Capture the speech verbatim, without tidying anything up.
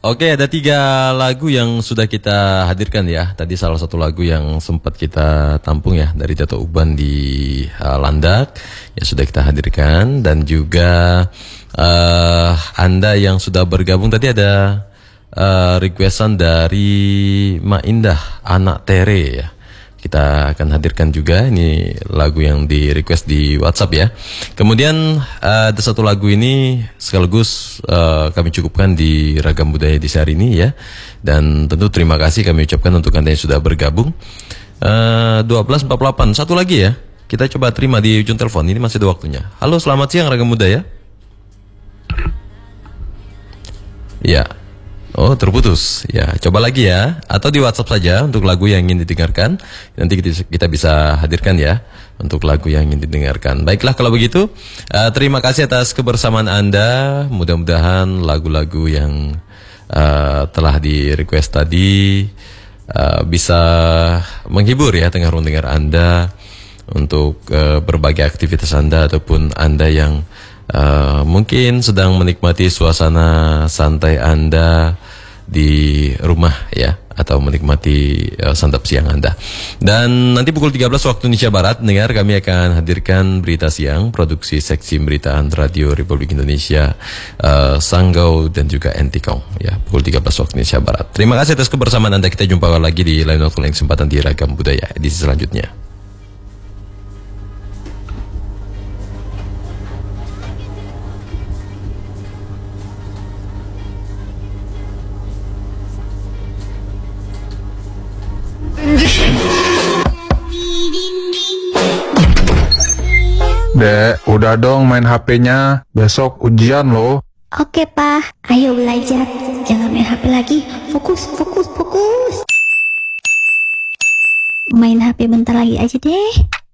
Oke, ada tiga lagu yang sudah kita hadirkan ya. Tadi salah satu lagu yang sempat kita tampung ya dari Dato' Uban di uh, Landak ya sudah kita hadirkan, dan juga uh, Anda yang sudah bergabung tadi ada uh, requestan dari Ma Indah, Anak Tere ya. Kita akan hadirkan juga ini lagu yang di request di WhatsApp ya. Kemudian uh, ada satu lagu ini sekaligus uh, kami cukupkan di Ragam Budaya di hari ini ya. Dan tentu terima kasih kami ucapkan untuk Anda yang sudah bergabung. uh, dua belas empat puluh delapan, satu lagi ya. Kita coba terima di ujung telepon, ini masih ada waktunya. Halo, selamat siang Ragam Budaya. Ya. Oh, terputus. Ya, coba lagi ya. Atau di WhatsApp saja untuk lagu yang ingin didengarkan. Nanti kita bisa hadirkan ya untuk lagu yang ingin didengarkan. Baiklah kalau begitu. Uh, terima kasih atas kebersamaan Anda. Mudah-mudahan lagu-lagu yang uh, telah di request tadi uh, bisa menghibur ya tengah ruang dengar Anda untuk uh, berbagai aktivitas Anda ataupun Anda yang Uh, mungkin sedang menikmati suasana santai Anda di rumah ya, atau menikmati uh, santap siang Anda. Dan nanti pukul tiga belas waktu Indonesia Barat, dengar kami akan hadirkan berita siang, produksi seksi pemberitaan Radio Republik Indonesia, uh, Sanggau dan juga Entikong ya, pukul tiga belas waktu Indonesia Barat. Terima kasih atas kebersamaan Anda. Kita jumpa lagi di lain waktu, lain kesempatan di Ragam Budaya edisi selanjutnya. Dek, udah dong main H P-nya. Besok ujian loh. Oke, Pak. Ayo belajar. Jangan main H P lagi. Fokus, fokus, fokus. Main H P bentar lagi aja deh.